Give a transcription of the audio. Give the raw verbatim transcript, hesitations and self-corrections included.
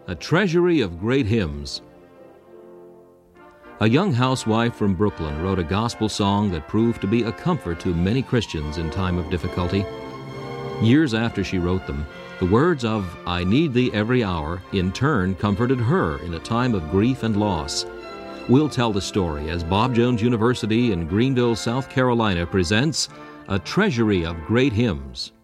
A Treasury of Great Hymns. A young housewife from Brooklyn wrote a gospel song that proved to be a comfort to many Christians in time of difficulty. Years after she wrote them, the words of "I Need Thee Every Hour" in turn comforted her in a time of grief and loss. We'll tell the story as Bob Jones University in Greenville, South Carolina presents A Treasury of Great Hymns.